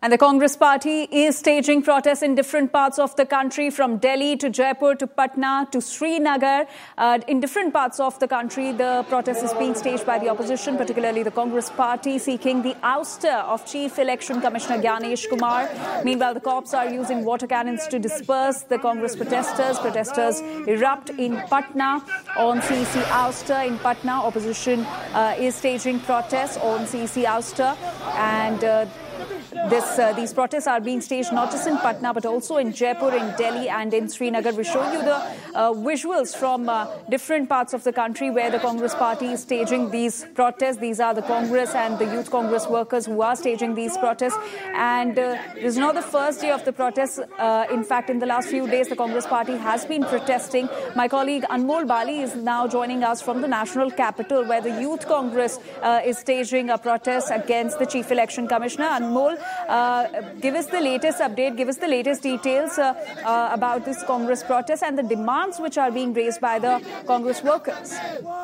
And the Congress party is staging protests in different parts of the country, from Delhi to Jaipur to Patna to Srinagar. In different parts of the country, the protest is being staged by the opposition, particularly the Congress party, seeking the ouster of Chief Election Commissioner Gyanesh Kumar. Meanwhile, the cops are using water cannons to disperse the Congress protesters. Protesters erupt in Patna on CEC ouster. In Patna, opposition is staging protests on CEC ouster, and these protests are being staged not just in Patna but also in Jaipur, in Delhi and in Srinagar. We show you the visuals from different parts of the country where the Congress party is staging these protests. These are the Congress and the Youth Congress workers who are staging these protests. And this is not the first day of the protests. In fact, in the last few days, the Congress party has been protesting. My colleague Anmol Bali is now joining us from the national capital, where the Youth Congress is staging a protest against the Chief Election Commissioner. Anmol, give us the latest update, give us the latest details about this Congress protest and the demands which are being raised by the Congress workers.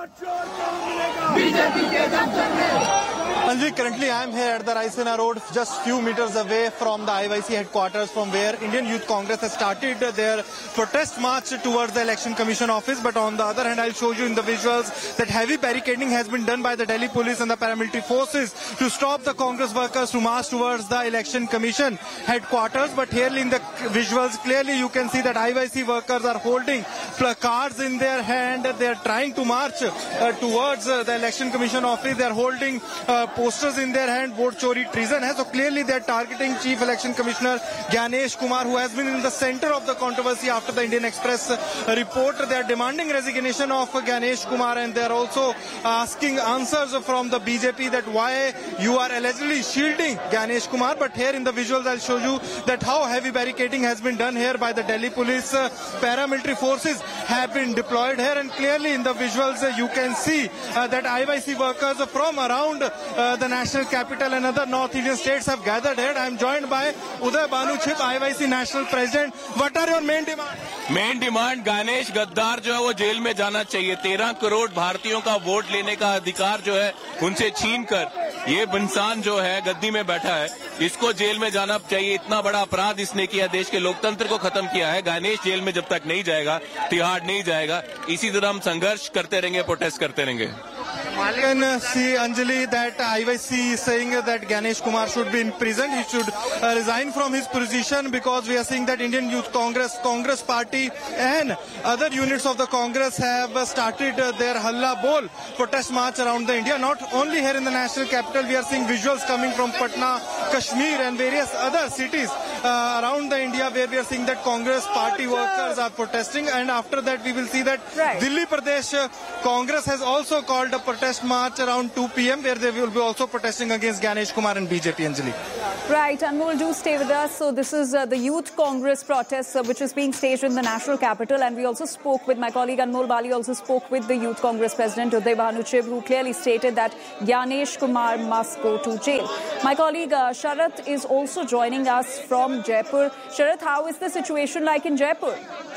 Anjali, currently I am here at the Raisina Road, just few meters away from the IYC headquarters, from where Indian Youth Congress has started their protest march towards the Election Commission office. But on the other hand, I'll show you in the visuals that heavy barricading has been done by the Delhi police and the paramilitary forces to stop the Congress workers to march towards the Election Commission headquarters. But here in the visuals, clearly you can see that IYC workers are holding placards in their hand. They are trying to march towards the Election Commission office. They are holding posters in their hand, vote chori treason hai. So clearly they are targeting Chief Election Commissioner Gyanesh Kumar, who has been in the center of the controversy after the Indian Express report. They are demanding resignation of Gyanesh Kumar, and they are also asking answers from the BJP that why you are allegedly shielding Gyanesh Kumar. But here in the visuals I'll show you that how heavy barricading has been done here by the Delhi police. Paramilitary forces have been deployed here, and clearly in the visuals you can see that IYC workers from around the national capital and other North Indian states have gathered here. I am joined by Uday Bhanuchip, IYC national president. What are your main demands? Main demand Ganesh गद्दार जो है वो jail में जाना चाहिए। 13 करोड़ भारतीयों का vote लेने का अधिकार जो है उनसे छीन कर ये इंसान जो है गद्दी में बैठा है, इसको जेल में जाना चाहिए। इतना बड़ा अपराध इसने किया, देश के लोकतंत्र को खत्म किया है। गणेश जेल में जब तक नहीं जाएगा, तिहाड़ नहीं जाएगा, इसी तरह हम संघर्ष करते रहेंगे, प्रोटेस्ट करते रहेंगे। You can see, Anjali, that IYC is saying that Gyanesh Kumar should be in prison. He should resign from his position, because we are seeing that Indian Youth Congress, Congress Party and other units of the Congress have started their Halla Bol protest march around the India. Not only here in the national capital, we are seeing visuals coming from Patna, Kashmir and various other cities around the India, where we are seeing that Congress Party workers are protesting. And after that we will see that Delhi Pradesh Congress has also called a protest march around 2 p.m. where they will be also protesting against Gyanesh Kumar and BJP, Anjali. Right, Anmol, do stay with us. So this is the Youth Congress protest which is being staged in the national capital, and we also spoke with my colleague Anmol Bali, also spoke with the Youth Congress president Uday Bhanuchip, who clearly stated that Gyanesh Kumar must go to jail. My colleague Sharath is also joining us from Jaipur. Sharath, how is the situation like in Jaipur?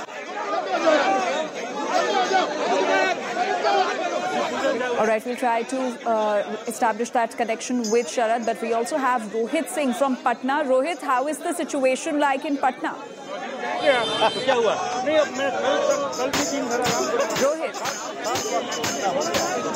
All right, we'll try to establish that connection with Sharath, but we also have Rohit Singh from Patna. Rohit, how is the situation like in Patna? Rohit.